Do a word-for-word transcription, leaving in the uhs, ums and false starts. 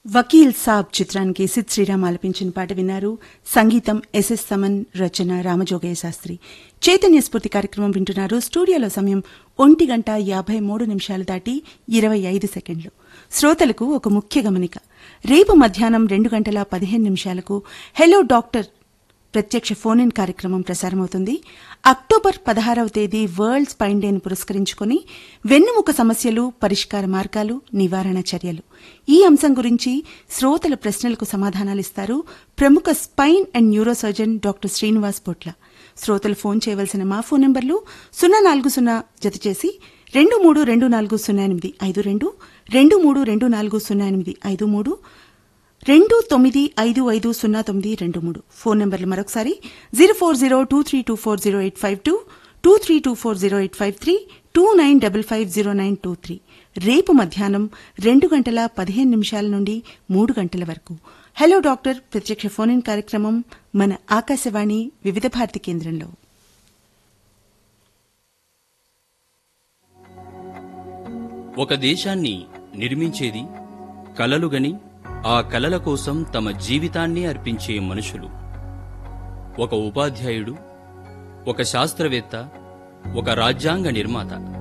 వకీల్ సాబ్ చిత్రానికి సిద్ శ్రీరామ్ ఆలపించిన పాట విన్నారు. సంగీతం ఎస్ఎస్ తమన్, రచన రామజోగయ్య శాస్త్రి. చైతన్య స్ఫూర్తి కార్యక్రమం వింటున్నారు. స్టూడియోలో సమయం ఒంటి గంట యాభై మూడు నిమిషాలు దాటి ఇరవై ఐదు సెకండ్లు. శ్రోతలకు ఒక ముఖ్య గమనిక. రేపు మధ్యాహ్నం రెండు గంటల పదిహేను నిమిషాలకు హెలో డాక్టర్ ప్రత్యక్ష ఫోన్ ఇన్ కార్యక్రమం ప్రసారమవుతుంది. అక్టోబర్ పదహారవ తేదీ వరల్డ్ స్పైన్ డేను పురస్కరించుకుని వెన్నుముక సమస్యలు, పరిష్కార మార్గాలు, నివారణ చర్యలు ఈ అంశం గురించి శ్రోతల ప్రశ్నలకు సమాధానాలిస్తారు ప్రముఖ spine and neuro surgeon doctor Srinivas పొట్ల. శ్రోతలు ఫోన్ చేయవలసిన మా ఫోన్ నంబర్లు సున్నా నాలుగు సున్నా జత చేసి రెండు మూడు రెండు నాలుగు సున్నా ఎనిమిది ఐదు రెండు, రెండు మూడు రెండు నాలుగు సున్నా ఎనిమిది ఐదు మూడు, రెండు తొమ్మిది ఐదు ఐదు సున్నా తొమ్మిది రెండు మూడు. ఫోన్ నెంబర్లు మరొకసారి zero four zero two three two four zero eight five two, two three two four zero eight five three, two nine double five zero nine two three. రేపు మధ్యాహ్నం రెండు గంటల పదిహేను నిమిషాల నుండి మూడు గంటల వరకు హలో డాక్టర్ ప్రత్యక్ష ఫోన్ ఇన్ కార్యక్రమం మన ఆకాశవాణి వివిధ భారతి కేంద్రంలో. ఒక దేశాన్ని నిర్మించేది కలలుగని, ఆ కలల కోసం తమ జీవితాన్ని అర్పించే మనుషులు. ఒక ఉపాధ్యాయుడు, ఒక శాస్త్రవేత్త, ఒక రాజ్యాంగ నిర్మాత.